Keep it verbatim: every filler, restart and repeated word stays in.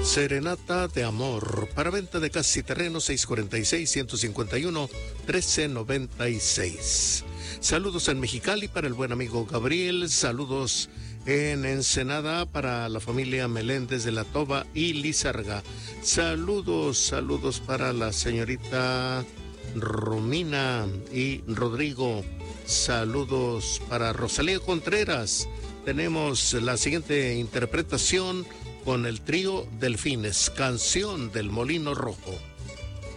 Serenata de amor para venta de casas y terrenos seis cuarenta y seis, ciento cincuenta y uno, trece noventa y seis. Saludos en Mexicali para el buen amigo Gabriel. Saludos en Ensenada para la familia Meléndez de la Toba y Lizarga. Saludos, saludos para la señorita Romina y Rodrigo. Saludos para Rosalía Contreras. Tenemos la siguiente interpretación con el trío Delfines, Canción del Molino Rojo.